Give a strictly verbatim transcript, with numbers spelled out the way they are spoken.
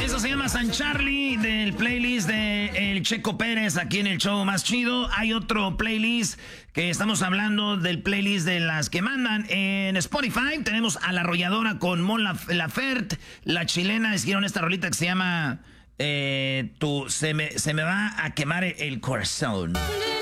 Eso se llama San Charlie, del playlist de El Checo Pérez aquí en el show más chido. Hay otro playlist que estamos hablando del playlist de las que mandan en Spotify. Tenemos a La Arrolladora con Mon Laferte. La chilena hicieron esta rolita que se llama eh, tu, se, me, se me va a quemar el corazón.